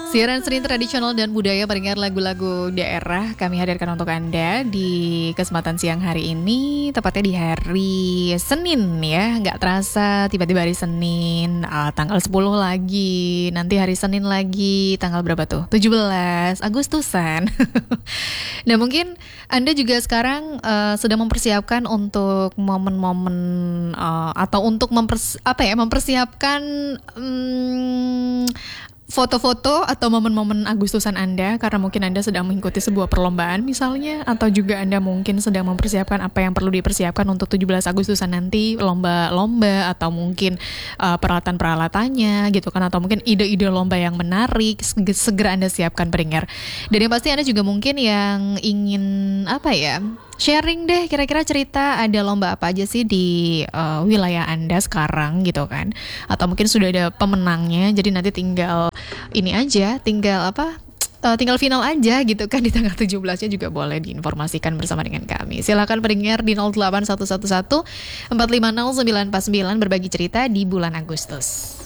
Siaran seni tradisional dan budaya pendengar lagu-lagu daerah kami hadirkan untuk Anda di kesempatan siang hari ini, tepatnya di hari Senin ya. Nggak terasa tiba-tiba hari Senin, tanggal 10 lagi, nanti hari Senin lagi, tanggal berapa tuh? 17 Agustusan. Nah mungkin Anda juga sekarang sedang mempersiapkan untuk momen-momen atau untuk mempersiapkan foto-foto atau momen-momen Agustusan Anda, karena mungkin Anda sedang mengikuti sebuah perlombaan misalnya, atau juga Anda mungkin sedang mempersiapkan apa yang perlu dipersiapkan untuk 17 Agustusan nanti, lomba-lomba atau mungkin peralatan-peralatannya gitu kan, atau mungkin ide-ide lomba yang menarik, segera Anda siapkan pendengar. Dan yang pasti Anda juga mungkin yang ingin sharing deh, kira-kira cerita ada lomba apa aja sih di wilayah Anda sekarang gitu kan, atau mungkin sudah ada pemenangnya, jadi nanti tinggal final aja gitu kan di tanggal 17-nya juga boleh diinformasikan bersama dengan kami. Silakan pendengar di 08111 450 949 berbagi cerita di bulan Agustus.